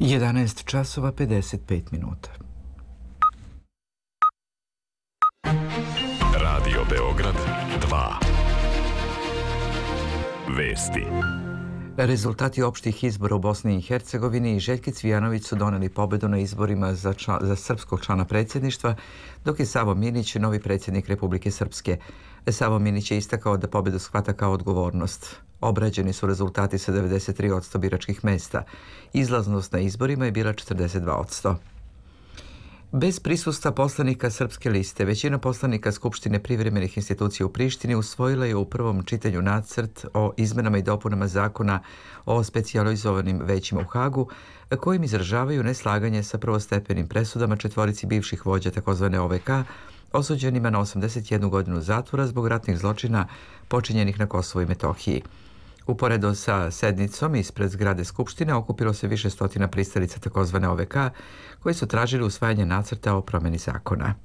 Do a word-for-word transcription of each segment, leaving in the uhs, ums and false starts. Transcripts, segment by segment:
jedanaest časova pedeset pet minuta. Radio Beograd dva. Vesti. Rezultati opštih izbora u Bosni i Hercegovini i Željko Cvijanović su doneli pobedu na izborima za, član, za srpskog člana predsjedništva, dok je Savo Minić novi predsjednik Republike Srpske. Savo Minić je istakao da pobedu shvata kao odgovornost. Obrađeni su rezultati sa devedeset tri posto biračkih mesta. Izlaznost na izborima je bila četrdeset dva posto. Bez prisustva poslanika Srpske liste, većina poslanika Skupštine privremenih institucija u Prištini usvojila je u prvom čitanju nacrt o izmenama i dopunama zakona o specijalizovanim većima u Hagu, kojim izražavaju neslaganje sa prvostepenim presudama četvorici bivših vođa tzv. O V K, osuđenima na osamdeset jednu godinu zatvora zbog ratnih zločina počinjenih na Kosovu i Metohiji. Uporedo sa sednicom ispred zgrade Skupštine okupilo se više stotina pristalica tzv. O V K koji su tražili usvajanje nacrta o promjeni zakona.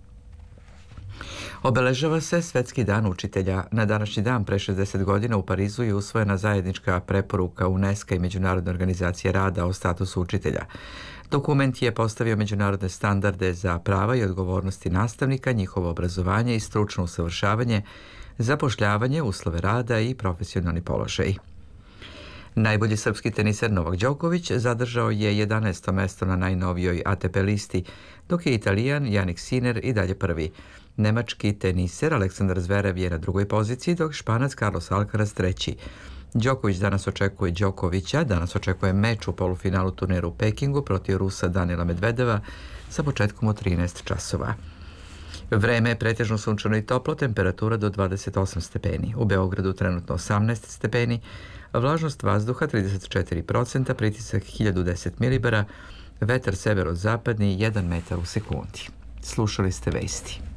Obeležava se Svetski dan učitelja. Na današnji dan pre šezdeset godina u Parizu je usvojena zajednička preporuka UNESCO i Međunarodne organizacije rada o statusu učitelja. Dokument je postavio međunarodne standarde za prava i odgovornosti nastavnika, njihovo obrazovanje i stručno usavršavanje, zapošljavanje, uslove rada i profesionalni položaj. Najbolji srpski teniser Novak Đoković zadržao je jedanaesto mesto na najnovijoj A T P listi, dok je Italijan Jannik Sinner i dalje prvi. Nemački teniser Aleksandar Zverev je na drugoj poziciji, dok Španac Carlos Alcaraz treći. Đoković danas očekuje Đokovića, danas očekuje meč u polufinalu turnira u Pekingu protiv Rusa Danila Medvedeva sa početkom od trinaest časova. Vreme je pretežno sunčano i toplo, temperatura do dvadeset osam stepeni. U Beogradu trenutno osamnaest stepeni, vlažnost vazduha trideset četiri posto, pritisak hiljadu deset milibara, vetar severozapadni jedan metar u sekundi. Slušali ste vesti.